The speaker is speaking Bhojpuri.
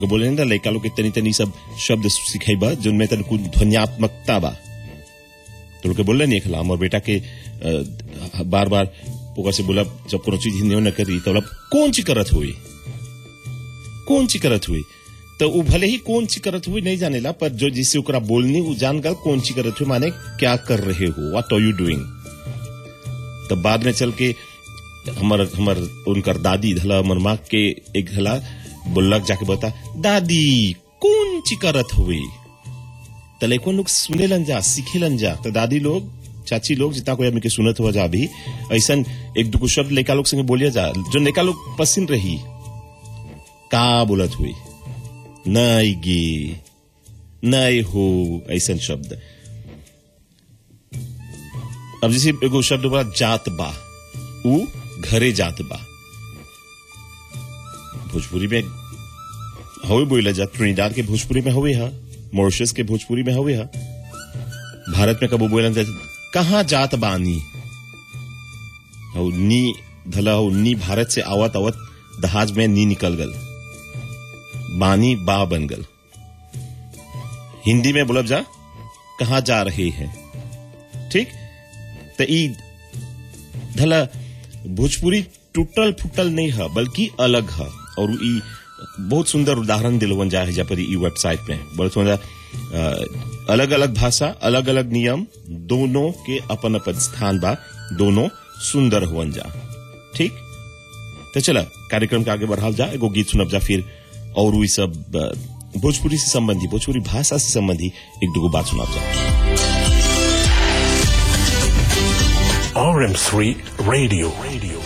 बोले ना लड़का लोग के तनी तनी सब शब्द सिखाइबा जिनमें तन कुछ ध्वन्यात्मकता बा तो लोग बोले नहीं खिला और बेटा के बार बार पोकर से बोला जब कोनो चीज हिंदी में न करी तो कौन सी करत हुई तो वो भले ही कौन सी करत हुई नहीं जानेला पर जो जिससे ओकरा बोलनी वो जान गल कौन सी करत हुई माने क्या कर रहे हो व्हाट आर यू डूइंग। तब बाद में चल के हमर उनकर दादी धला हमर माँ के एक धला बोलक जाके बता दादी कौन सी करत हुई तो लड़कों लोग सुने लन जा सीखे लन जा तो दादी लोग चाची लोग जितना कोई आदमी के सुनत हुआ जा भी ऐसा एक दो शब्द लड़का लोग संगे बोलिया जा जो लड़का लोग पसंद रही का बोलत हुई नहीं गे नहीं हो ऐसा शब्द। अब जैसे एगो शब्द बोला जात बा ऊ घरे जात बा भोजपुरी में हवे बोला जा ट्रिनिडाद के भोजपुरी में हवे हा मॉरिशस के भोजपुरी में हवे हा भारत में कबो बोला जा कहाँ जात बानी हो नी धला हो नी भारत से आवत आवत दहाज में नी निकल गल बानी बा बन गल। हिंदी में बोलब जा कहाँ जा रहे हैं ठीक तो ई धला भोजपुरी टूटल फुटल नहीं है बल्कि अलग है और ई बहुत सुंदर उदाहरण दिलवन जा है पर ई वेबसाइट में बहुत सुंदर अलग अलग भाषा अलग अलग नियम दोनों के अपन अपन स्थान बा दोनों सुंदर हुवन जा ठीक। तो चला कार्यक्रम के आगे बढ़ाव जा एगो गीत सुनब जा फिर और वही सब भोजपुरी से संबंधी भोजपुरी भाषा से संबंधी एक दो बात सुनब जा। RM3 Radio